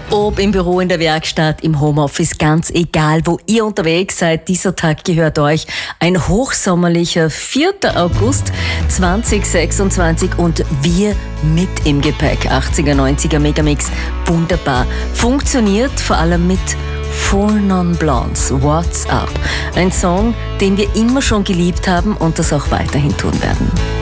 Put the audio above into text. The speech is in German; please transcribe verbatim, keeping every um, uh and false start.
Ob im Büro, in der Werkstatt, im Homeoffice, ganz egal, wo ihr unterwegs seid, dieser Tag gehört euch. Ein hochsommerlicher vierter August zweitausendsechsundzwanzig und wir mit im Gepäck. achtziger, neunziger Megamix, wunderbar. Funktioniert vor allem mit Four Non Blondes, What's Up? Ein Song, den wir immer schon geliebt haben und das auch weiterhin tun werden.